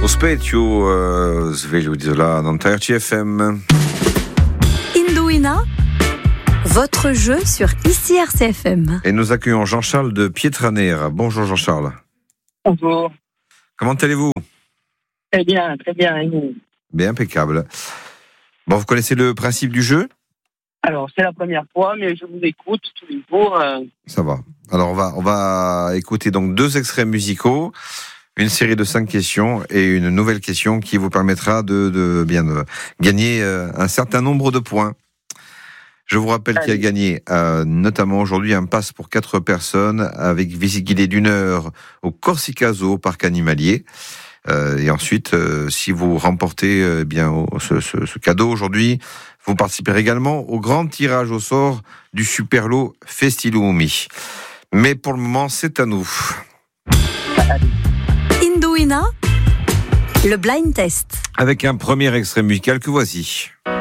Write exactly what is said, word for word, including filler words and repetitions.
Specchio, uh, sveglio di là dans T F M. Indouina, votre jeu sur I C R C F M. Et nous accueillons Jean-Charles de Pietranera. Bonjour Jean-Charles. Bonjour. Comment allez-vous ? Très bien, très bien. Et vous ? Bien, impeccable. Bon, vous connaissez le principe du jeu ? Alors, c'est la première fois, mais je vous écoute tous les jours. Euh... Ça va. Alors, on va, on va écouter donc deux extraits musicaux, une série de cinq questions et une nouvelle question qui vous permettra de, de bien de gagner un certain nombre de points. Je vous rappelle qu'il a gagné euh, notamment aujourd'hui un pass pour quatre personnes avec visite guidée d'une heure au Corsica Zoo, parc animalier. Euh, et ensuite, euh, si vous remportez euh, bien au, ce, ce, ce cadeau aujourd'hui, vous participerez également au grand tirage au sort du super lot Festilumi. Mais pour le moment, c'est à nous. Indouina, le blind test. Avec un premier extrait musical que voici.